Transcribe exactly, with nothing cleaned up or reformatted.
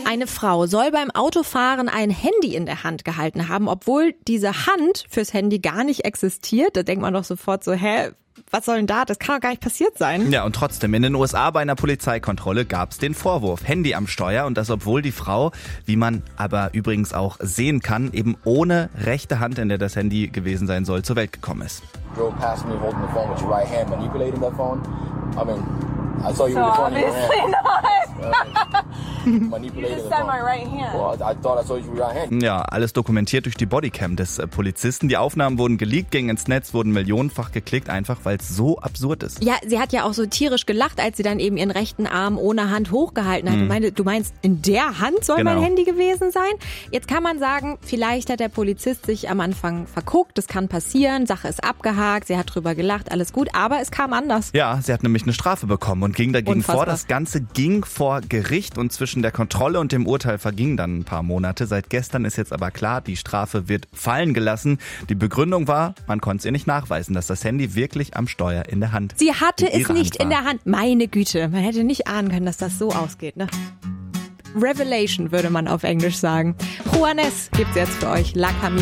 Eine Frau soll beim Autofahren ein Handy in der Hand gehalten haben, obwohl diese Hand fürs Handy gar nicht existiert. Da denkt man doch sofort so, hä, was soll denn da? Das kann doch gar nicht passiert sein. Ja, und trotzdem, in den U S A bei einer Polizeikontrolle gab es den Vorwurf, Handy am Steuer, und das obwohl die Frau, wie man aber übrigens auch sehen kann, eben ohne rechte Hand, in der das Handy gewesen sein soll, zur Welt gekommen ist. Drove past me holding the phone with your right hand, manipulating that phone. I mean, I saw you with the phone in your hand. You just said my right hand. Well, I thought I saw you with your right hand. Ja, alles dokumentiert durch die Bodycam des äh, Polizisten. Die Aufnahmen wurden geleakt, gingen ins Netz, wurden millionenfach geklickt, einfach weil es so absurd ist. Ja, sie hat ja auch so tierisch gelacht, als sie dann eben ihren rechten Arm ohne Hand hochgehalten hat. Mhm. Ich meine, du meinst, in der Hand soll Genau. mein Handy gewesen sein? Jetzt kann man sagen, vielleicht hat der Polizist sich am Anfang verguckt, das kann passieren, Sache ist abgehakt, sie hat drüber gelacht, alles gut, aber es kam anders. Ja, sie hat nämlich eine Strafe bekommen und ging dagegen Unfassbar. vor. Das Ganze ging vor Gericht und zwischen der Kontrolle und dem Urteil vergingen dann ein paar Monate. Seit gestern ist jetzt aber klar, die Strafe wird fallen gelassen. Die Begründung war, man konnte es ihr nicht nachweisen, dass das Handy wirklich am Steuer in der Hand Sie hatte in es ihrer nicht Hand in war. der Hand. Meine Güte, man hätte nicht ahnen können, dass das so ausgeht, ne? Revelation würde man auf Englisch sagen. Juanes gibt's jetzt für euch. La Camino.